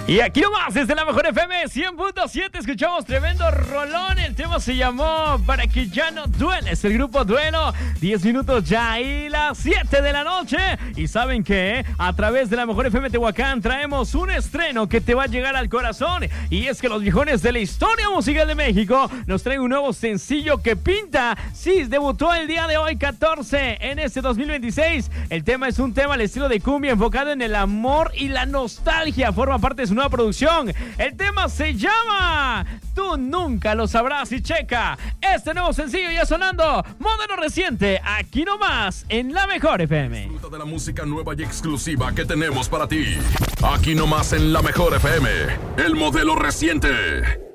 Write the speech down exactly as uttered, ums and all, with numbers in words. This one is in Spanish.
Y aquí nomás, desde la mejor F M cien punto siete, escuchamos tremendo rolón. El tema se llamó Para que ya no dueles. El grupo Duelo, diez minutos ya y las siete de la noche. Y ¿saben qué? A través de la mejor F M Tehuacán traemos un estreno que te va a llegar al corazón. Y es que los viejones de la historia musical de México nos traen un nuevo sencillo que pinta. Sí, debutó el día de hoy, catorce, en este dos mil veintiséis. El tema es un tema al estilo de cumbia, enfocado en el amor y la nostalgia. Forma parte de su nueva producción. El tema se llama Tú Nunca Lo Sabrás. Y checa, este nuevo sencillo ya sonando, modelo reciente, aquí nomás en la mejor F M. Disfruta de la música nueva y exclusiva que tenemos para ti. Aquí nomás en la mejor F M, el modelo reciente.